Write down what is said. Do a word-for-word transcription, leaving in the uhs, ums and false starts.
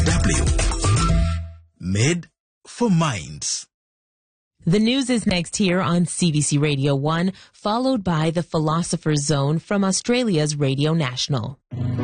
W. Made for Minds. The news is next here on C B C Radio one, followed by the Philosopher's Zone from Australia's Radio National.